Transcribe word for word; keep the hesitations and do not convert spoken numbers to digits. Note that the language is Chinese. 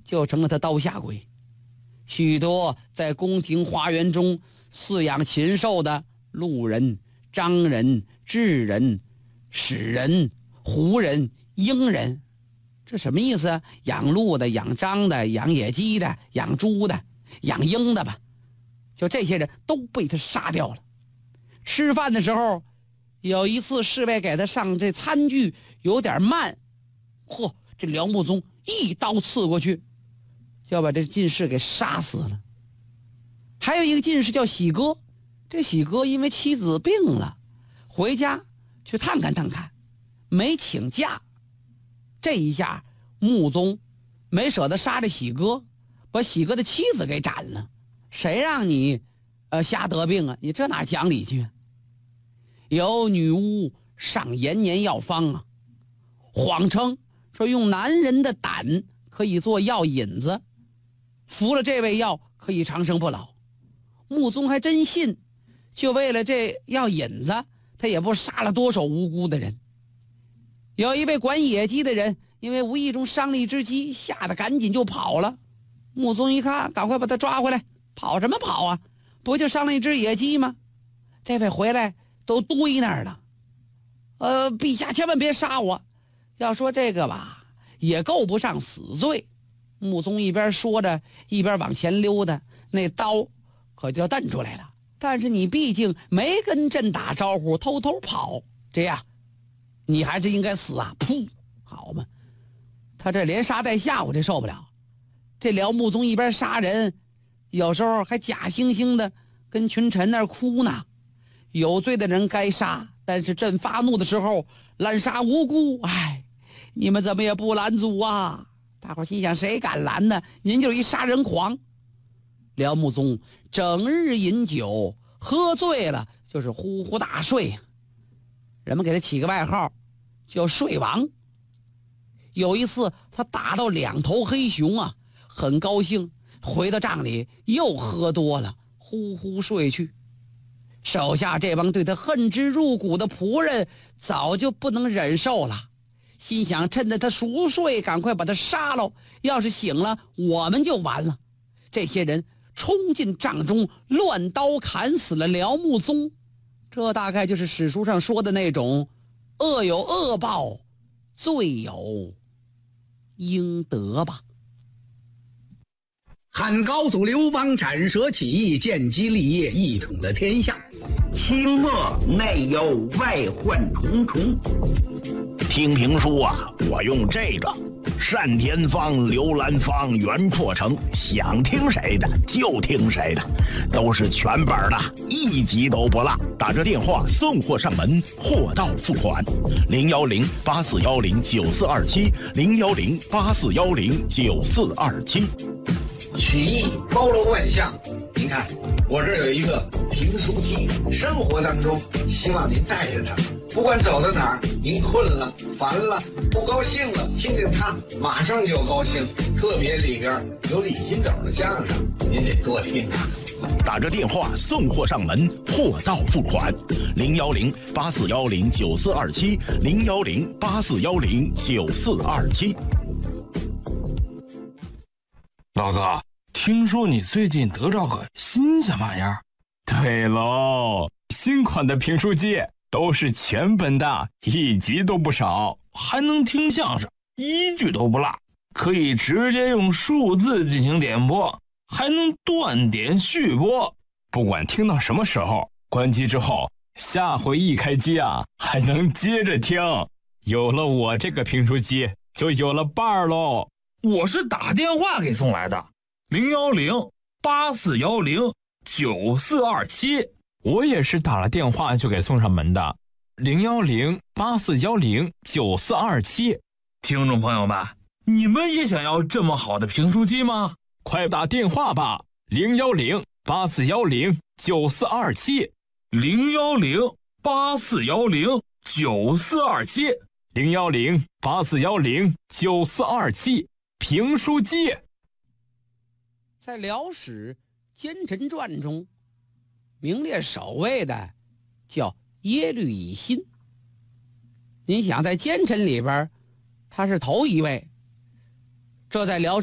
就成了他刀下鬼。许多在宫廷花园中饲养禽兽的路人、张人、智人、使人、胡人、鹰人，这什么意思啊？养鹿的、养獐的、养野鸡的、养猪的、养鹰的吧，就这些人都被他杀掉了。吃饭的时候，有一次侍卫给他上这餐具有点慢，嚯，这辽穆宗一刀刺过去，就要把这进士给杀死了。还有一个进士叫喜哥，这喜哥因为妻子病了，回家去探看探看，没请假。这一下穆宗没舍得杀这喜哥，把喜哥的妻子给斩了。谁让你呃瞎得病啊？你这哪讲理去？有女巫上延年药方啊，谎称说用男人的胆可以做药引子，服了这味药可以长生不老。穆宗还真信，就为了这药引子，他也不杀了多少无辜的人。有一位管野鸡的人，因为无意中伤了一只鸡，吓得赶紧就跑了。穆宗一看，赶快把他抓回来。跑什么跑啊？不就伤了一只野鸡吗？这位回来都堆那儿了。呃，陛下千万别杀我。要说这个吧，也够不上死罪。穆宗一边说着，一边往前溜达，那刀可就要瞪出来了。但是你毕竟没跟朕打招呼，偷偷跑，这样你还是应该死啊！噗，好嘛，他这连杀带吓，我这受不了。这辽穆宗一边杀人，有时候还假惺惺的跟群臣那儿哭呢。有罪的人该杀，但是朕发怒的时候滥杀无辜，哎，你们怎么也不拦阻啊？大伙心想，谁敢拦呢？您就是一杀人狂。辽穆宗整日饮酒，喝醉了就是呼呼大睡，人们给他起个外号叫睡王。有一次他打到两头黑熊啊，很高兴，回到帐里又喝多了，呼呼睡去。手下这帮对他恨之入骨的仆人早就不能忍受了，心想趁着他熟睡赶快把他杀了，要是醒了我们就完了。这些人冲进帐中，乱刀砍死了辽穆宗。这大概就是史书上说的那种恶有恶报，罪有应得吧。 汉高祖刘邦斩蛇起义，建基立业，一统了天下。 清末内忧外患重重。 听评书啊，我用这个单田芳、刘兰芳、袁阔成，想听谁的就听谁的，都是全本的，一集都不落。打这电话送货上门，货到付款。零幺零八四幺零九四二七，零幺零八四幺零九四二七。 曲艺包罗万象，您看我这儿有一个评书机，生活当中希望您带着它，不管走到哪儿，您困了、烦了、不高兴了，听听它，马上就高兴。特别里边有李金斗的相声，您得多听啊。 打着电话送货上门，货到付款。零幺零八四幺零九四二七，零幺零八四幺零九四二七。 老哥，听说你最近得着个新鲜玩意儿？ 对喽，新款的评书机都是全本的，一集都不少， 还能听相声，一句都不落，可以直接用数字进行点播，还能断点续播。 不管听到什么时候，关机之后，下回一开机啊，还能接着听。有了我这个评书机，就有了伴儿喽。 我是打电话给送来的，零幺零八四幺零九四二七。 我也是打了电话就给送上门的，零幺零八四幺零九四二七。 听众朋友们，你们也想要这么好的评书机吗？ 快打电话吧，零幺零八四幺零九四二七， 零幺零八四幺零九四二七， 零幺零八四幺零九四二七。评书机。 在辽史奸臣传中名列首位的叫耶律乙辛。您想在奸臣里边他是头一位，这在辽